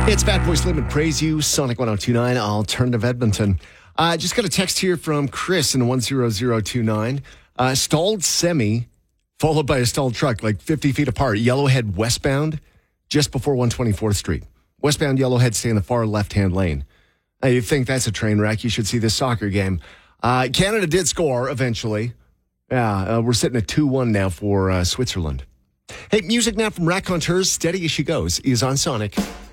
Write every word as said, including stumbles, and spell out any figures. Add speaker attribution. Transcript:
Speaker 1: It's Fatboy Slim and Praise You, Sonic one oh two point nine, Alternative Edmonton. Uh, just got a text here from Chris in one zero zero two nine. Uh, stalled semi, followed by a stalled truck, like fifty feet apart. Yellowhead westbound, just before one twenty-fourth Street. Westbound Yellowhead, stay in the far left-hand lane. Now, you think that's a train wreck, you should see this soccer game. Uh, Canada did score eventually. Yeah, uh, we're sitting at two one now for uh, Switzerland. Hey, music now from Raconteurs. Steady as she goes is on Sonic.